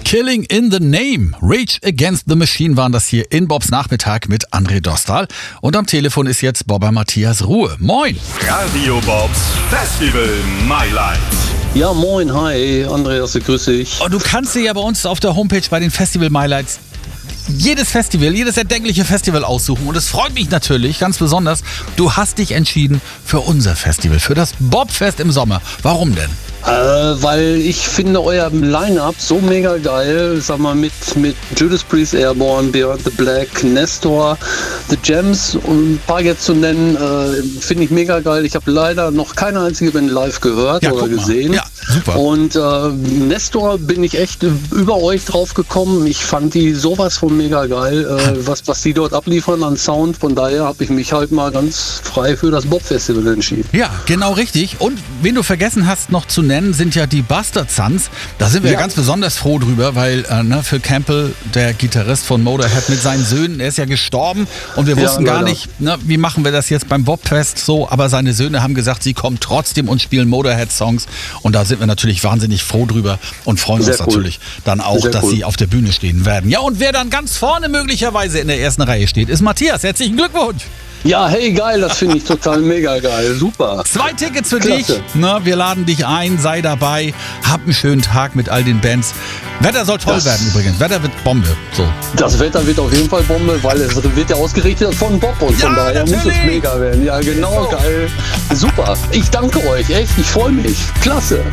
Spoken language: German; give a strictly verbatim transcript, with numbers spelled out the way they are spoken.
Killing in the Name. Rage Against the Machine waren das hier in Bobs Nachmittag mit André Dostal. Und am Telefon ist jetzt Bobber Matthias Ruhe. Moin! Radio Bobs Festival Mailand. Ja, moin, hi, Andreas, grüß dich. Und du kannst dir ja bei uns auf der Homepage bei den Festival Highlights jedes Festival, jedes erdenkliche Festival aussuchen. Und es freut mich natürlich ganz besonders, du hast dich entschieden für unser Festival, für das Bobfest im Sommer. Warum denn? Äh, weil ich finde euer Line-Up so mega geil, sag mal mit, mit Judas Priest, Airborne, Beyond the Black, Nestor, The Gems und ein paar jetzt zu nennen, äh, finde ich mega geil. Ich habe leider noch keine einzige Band live gehört Ja, oder guck mal. gesehen. Ja, super. Und äh, Nestor bin ich echt über euch drauf gekommen. Ich fand die sowas von mega geil, äh, was, was die dort abliefern an Sound. Von daher habe ich mich halt mal ganz frei für das Bob-Festival entschieden. Ja, genau richtig. Und wen du vergessen hast noch zu nennen, sind ja die Bastard Sons. Da sind wir ja. ganz besonders froh drüber, weil äh, ne, Phil Campbell, der Gitarrist von Motorhead mit seinen Söhnen, er ist ja gestorben und wir wussten ja, gar leider. nicht, ne, wie machen wir das jetzt beim Bobfest so, aber seine Söhne haben gesagt, sie kommen trotzdem und spielen Motorhead-Songs und da sind wir natürlich wahnsinnig froh drüber und freuen Sehr uns cool. natürlich dann auch, Sehr dass cool. sie auf der Bühne stehen werden. Ja, und wer dann ganz vorne möglicherweise in der ersten Reihe steht, ist Matthias. Herzlichen Glückwunsch! Ja, hey, geil, das finde ich total mega geil. Super. Zwei Tickets für Klasse. dich. Na, wir laden dich ein, sei dabei. Hab einen schönen Tag mit all den Bands. Wetter soll toll Das- werden übrigens. Wetter wird Bombe. So. Das Wetter wird auf jeden Fall Bombe, weil es wird ja ausgerichtet von Bob und von Ja, daher muss es natürlich. mega werden. Ja, genau, geil. Super. Ich danke euch, echt. Ich freue mich. Klasse.